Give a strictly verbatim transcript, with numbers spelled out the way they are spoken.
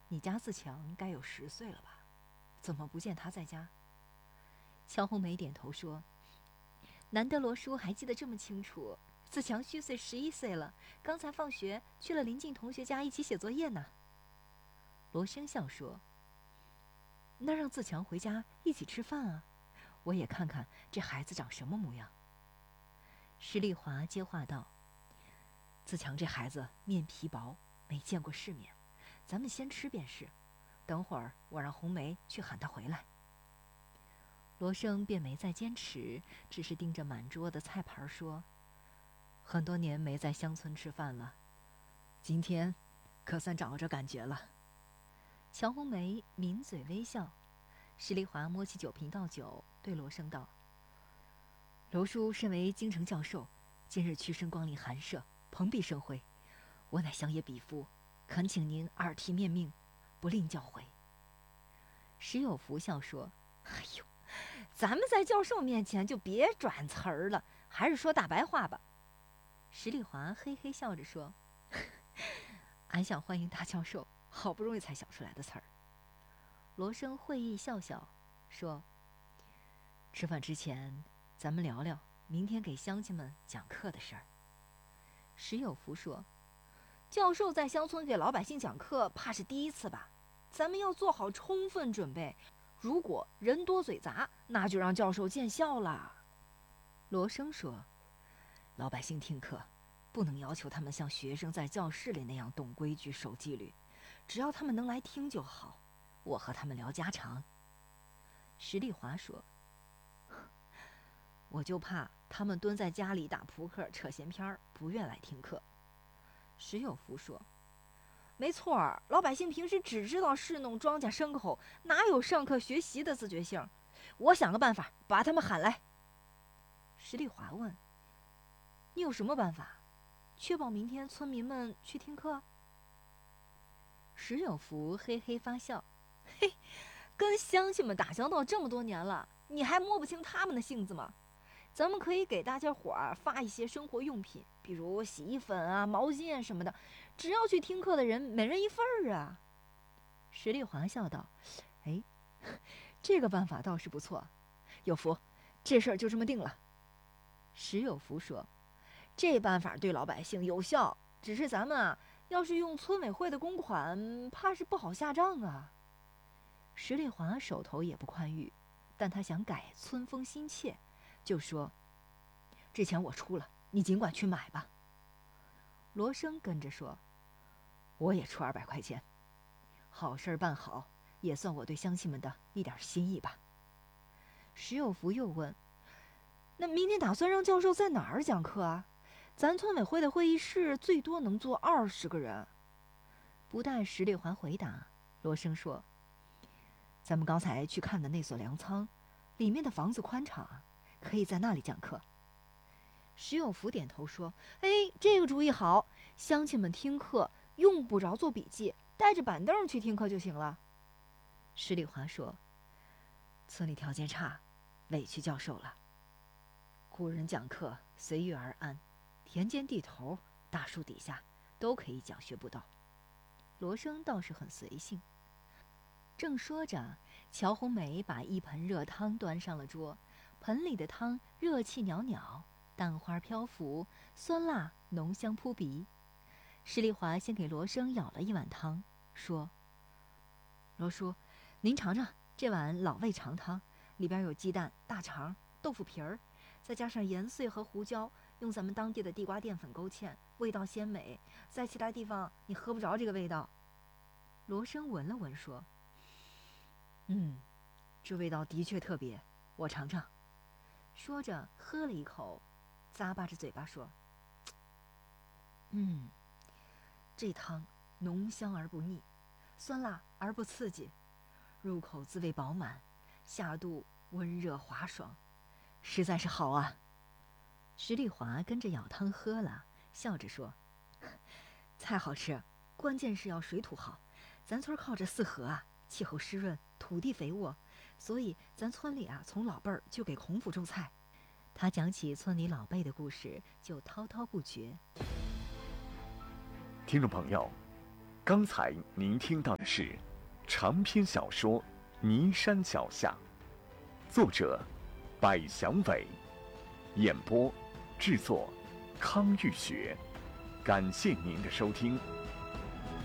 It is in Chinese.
你家自强该有十岁了吧？怎么不见他在家？”乔红梅点头说：“难得罗叔还记得这么清楚。自强虚岁十一岁了，刚才放学去了邻近同学家一起写作业呢。”罗生笑说：“那让自强回家一起吃饭啊，我也看看这孩子长什么模样。”石丽华接话道：“自强这孩子面皮薄，没见过世面，咱们先吃便是。等会儿我让红梅去喊他回来。”罗生便没再坚持，只是盯着满桌的菜盘说：“很多年没在乡村吃饭了，今天可算找着感觉了。”乔红梅抿嘴微笑，石丽华摸起酒瓶倒酒，对罗生道：“罗叔身为京城教授，今日屈身光临寒舍，蓬荜生辉，我乃乡野鄙夫，恳请您耳提面命，不吝教诲。”石有福笑说：“哎呦，咱们在教授面前就别转词儿了，还是说大白话吧。”石丽华嘿嘿笑着说：“俺想欢迎大教授，好不容易才想出来的词儿。”罗生会意笑笑说：“吃饭之前，咱们聊聊明天给乡亲们讲课的事儿。”石有福说：“教授在乡村给老百姓讲课，怕是第一次吧？咱们要做好充分准备。如果人多嘴杂，那就让教授见笑了。”罗生说：“老百姓听课，不能要求他们像学生在教室里那样懂规矩、守纪律，只要他们能来听就好。我和他们聊家常。”石丽华说：“我就怕他们蹲在家里打扑克、扯闲篇，不愿来听课。”石有福说：“没错，老百姓平时只知道侍弄庄稼牲口，哪有上课学习的自觉性？我想个办法把他们喊来。”石丽华问：“你有什么办法，确保明天村民们去听课？”石有福嘿嘿发笑：“嘿，跟乡亲们打交道这么多年了，你还摸不清他们的性子吗？咱们可以给大家伙儿发一些生活用品，比如洗衣粉啊、毛巾啊什么的，只要去听课的人每人一份儿啊。”石丽华笑道：“哎，这个办法倒是不错。有福，这事儿就这么定了。”石有福说：“这办法对老百姓有效，只是咱们啊，要是用村委会的公款，怕是不好下账啊。”石丽华手头也不宽裕，但他想改村风心切，就说：“这钱我出了，你尽管去买吧。”罗生跟着说：“我也出二百块钱，好事办好，也算我对乡亲们的一点心意吧。”石有福又问：“那明天打算让教授在哪儿讲课啊？咱村委会的会议室最多能坐二十个人。”不待石丽华回答，罗生说：“咱们刚才去看的那所粮仓，里面的房子宽敞啊，可以在那里讲课。”石有福点头说：“哎，这个主意好，乡亲们听课用不着做笔记，带着板凳去听课就行了。”石丽华说：“村里条件差，委屈教授了。古人讲课随遇而安，田间地头、大树底下都可以讲学步道。”罗生倒是很随性。正说着，乔红梅把一盆热汤端上了桌，盆里的汤热气袅袅，蛋花漂浮，酸辣浓香扑鼻。石丽华先给罗生舀了一碗汤，说：“罗叔，您尝尝这碗老味长汤，里边有鸡蛋、大肠、豆腐皮儿，再加上盐碎和胡椒，用咱们当地的地瓜淀粉勾芡，味道鲜美，在其他地方你喝不着这个味道。”罗生闻了闻说：“嗯，这味道的确特别，我尝尝。”说着喝了一口，咂巴着嘴巴说：“嗯，这汤浓香而不腻，酸辣而不刺激，入口滋味饱满，下肚温热滑爽，实在是好啊。”石丽华跟着舀汤喝了，笑着说：“菜好吃，关键是要水土好。咱村靠着四河啊，气候湿润，土地肥沃，所以咱村里啊，从老辈儿就给孔府种菜。”他讲起村里老辈的故事，就滔滔不绝。 听众朋友， 刚才您听到的是长篇小说《尼山脚下》，作者百祥伟，演播制作康玉学。感谢您的收听。